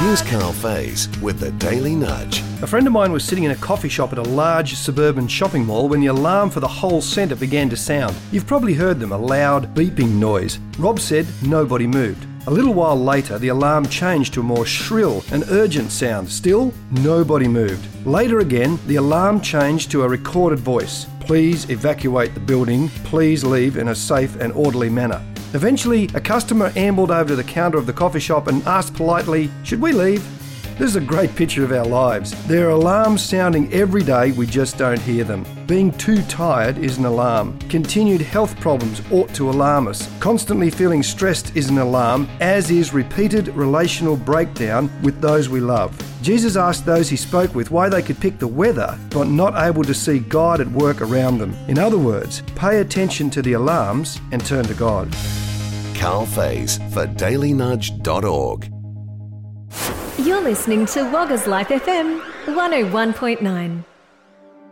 Here's Carl Faze with the Daily Nudge. A friend of mine was sitting in a coffee shop at a large suburban shopping mall when the alarm for the whole centre began to sound. You've probably heard them, a loud beeping noise. Rob said nobody moved. A little while later, the alarm changed to a more shrill and urgent sound. Still, nobody moved. Later again, the alarm changed to a recorded voice. Please evacuate the building. Please leave in a safe and orderly manner. Eventually, a customer ambled over to the counter of the coffee shop and asked politely, "Should we leave?" This is a great picture of our lives. There are alarms sounding every day, we just don't hear them. Being too tired is an alarm. Continued health problems ought to alarm us. Constantly feeling stressed is an alarm, as is repeated relational breakdown with those we love. Jesus asked those he spoke with why they could pick the weather, but not able to see God at work around them. In other words, pay attention to the alarms and turn to God. Carl Faze for dailynudge.org. You're listening to Wagga's Life FM 101.9.